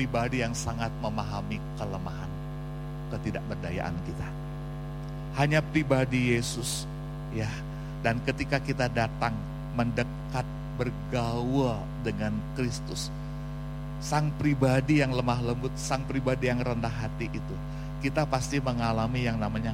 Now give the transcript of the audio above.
pribadi yang sangat memahami kelemahan, ketidakberdayaan kita. Hanya pribadi Yesus, ya. Dan ketika kita datang mendekat, bergaul dengan Kristus, sang pribadi yang lemah lembut, sang pribadi yang rendah hati itu, kita pasti mengalami yang namanya